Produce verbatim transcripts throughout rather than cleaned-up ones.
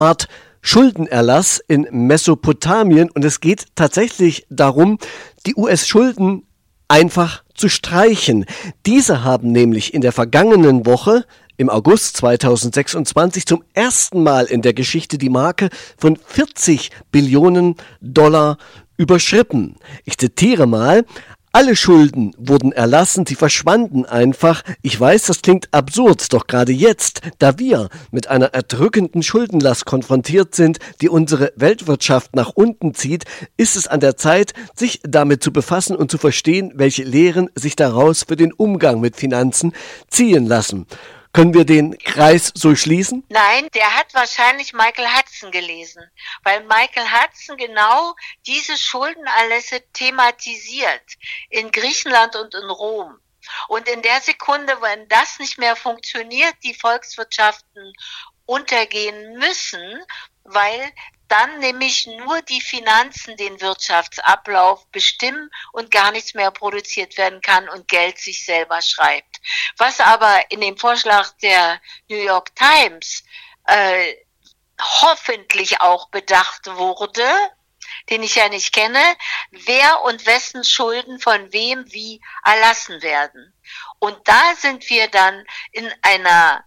Art Schuldenerlass in Mesopotamien und es geht tatsächlich darum, die U S-Schulden einfach zu streichen. Diese haben nämlich in der vergangenen Woche im August zweitausendsechsundzwanzig zum ersten Mal in der Geschichte die Marke von vierzig Billionen Dollar überschritten. Ich zitiere mal: Alle Schulden wurden erlassen, sie verschwanden einfach. Ich weiß, das klingt absurd, doch gerade jetzt, da wir mit einer erdrückenden Schuldenlast konfrontiert sind, die unsere Weltwirtschaft nach unten zieht, ist es an der Zeit, sich damit zu befassen und zu verstehen, welche Lehren sich daraus für den Umgang mit Finanzen ziehen lassen. Können wir den Kreis so schließen? Nein, der hat wahrscheinlich Michael Hudson gelesen, weil Michael Hudson genau diese Schuldenerlässe thematisiert in Griechenland und in Rom. Und in der Sekunde, wenn das nicht mehr funktioniert, die Volkswirtschaften untergehen müssen, weil dann nämlich nur die Finanzen den Wirtschaftsablauf bestimmen und gar nichts mehr produziert werden kann und Geld sich selber schreibt. Was aber in dem Vorschlag der New York Times äh, hoffentlich auch bedacht wurde, den ich ja nicht kenne, wer und wessen Schulden von wem wie erlassen werden. Und da sind wir dann in einer,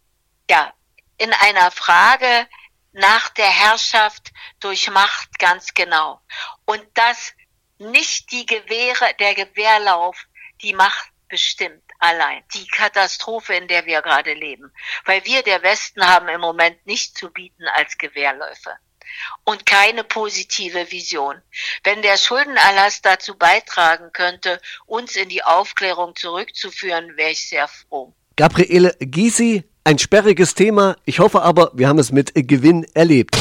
ja, in einer Frage nach der Herrschaft durch Macht ganz genau. Und dass nicht die Gewehre, der Gewehrlauf die Macht bestimmt allein. Die Katastrophe, in der wir gerade leben. Weil wir, der Westen, haben im Moment nichts zu bieten als Gewehrläufe. Und keine positive Vision. Wenn der Schuldenerlass dazu beitragen könnte, uns in die Aufklärung zurückzuführen, wäre ich sehr froh. Gabriele Gysi, ein sperriges Thema. Ich hoffe aber, wir haben es mit Gewinn erlebt.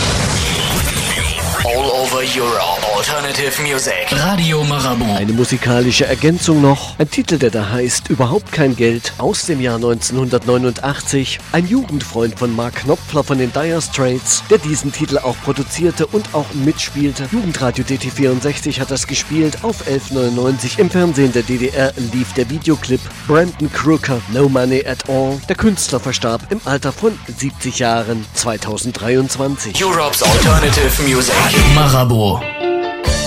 All over Europe. Alternative Music. Radio Marabout. Eine musikalische Ergänzung noch. Ein Titel, der da heißt Überhaupt kein Geld, aus dem Jahr neunzehnhundertneunundachtzig. Ein Jugendfreund von Mark Knopfler von den Dire Straits, der diesen Titel auch produzierte und auch mitspielte. Jugendradio D T vierundsechzig hat das gespielt. Auf elf neunundneunzig im Fernsehen der D D R lief der Videoclip Brandon Crooker, No Money at All. Der Künstler verstarb im Alter von siebzig Jahren zweitausenddreiundzwanzig. Europe's Alternative Music. Marabout.